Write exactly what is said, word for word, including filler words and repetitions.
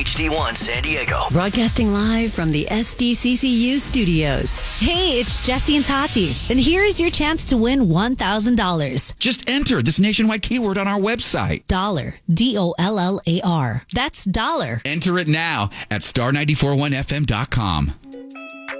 H D one San Diego. Broadcasting live from the S D C C U studios. Hey, it's Jesse and Tati. And here's your chance to win one thousand dollars. Just enter this nationwide keyword on our website. Dollar. D O L L A R. That's dollar. Enter it now at star nine four one f m dot com.